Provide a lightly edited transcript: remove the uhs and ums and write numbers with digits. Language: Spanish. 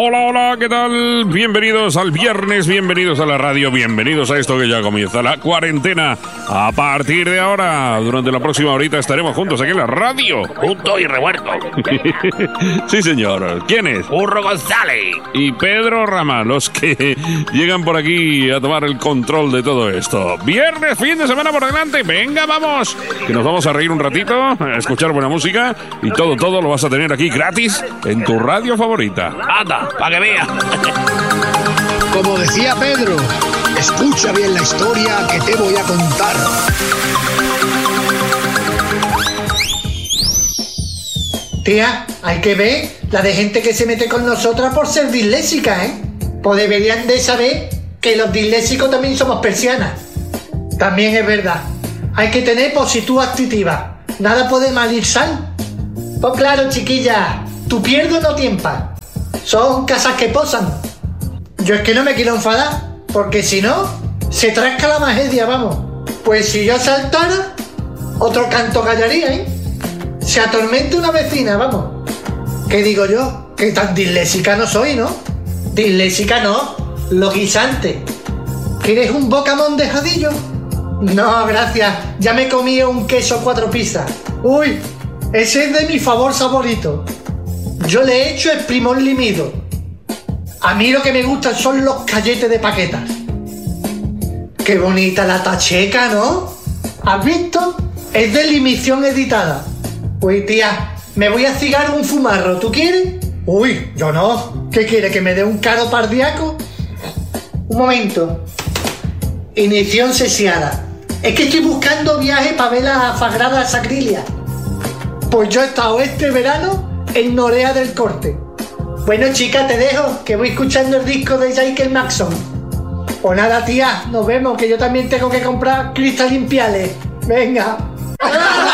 Hola, hola, ¿qué tal? Bienvenidos al viernes, bienvenidos a la radio, bienvenidos a esto que ya comienza la cuarentena. A partir de ahora, durante la próxima horita estaremos juntos aquí en la radio. Junto y revuelto. Sí, señor. ¿Quién es? Curro González. Y Pedro Rama, los que llegan por aquí a tomar el control de todo esto. Viernes, fin de semana por delante. Venga, vamos. Que nos vamos a reír un ratito, a escuchar buena música. Y todo lo vas a tener aquí gratis en tu radio favorita. Anda, para que vea. Como decía Pedro, escucha bien la historia que te voy a contar. Tía, hay que ver la de gente que se mete con nosotras por ser disléxica, ¿eh? Pues deberían de saber que los disléxicos también somos persianas. También es verdad, hay que tener positud activa. Nada puede mal ir sal. Pues claro, chiquilla, tu pierdo no tiempa. Son casas que posan. Yo es que no me quiero enfadar, porque si no, se trasca la tragedia, vamos. Pues si yo saltara, otro canto callaría, ¿eh? Se atormenta una vecina, vamos. ¿Qué digo yo? Que tan disléxica no soy, ¿no? Disléxica no, lo guisante. ¿Quieres un bocamón de jadillo? No, gracias, ya me comí un queso 4 pizzas. Uy, ese es de mi favor favorito. Yo le he hecho el primón limido. A mí lo que me gustan son los calletes de paquetas. Qué bonita la tacheca, ¿no? ¿Has visto? Es de Limición editada. Uy, tía, me voy a cigar un fumarro, ¿tú quieres? Uy, yo no. ¿Qué quiere, que me dé un caro cardíaco? Un momento. Inición sesiada. Es que estoy buscando viaje para ver la Sagrada Sacrilia. Pues yo he estado este verano en Norea del Corte. Bueno, chica, te dejo, que voy escuchando el disco de Michael Jackson. Pues nada, tía, nos vemos, que yo también tengo que comprar cristales limpiales. Venga.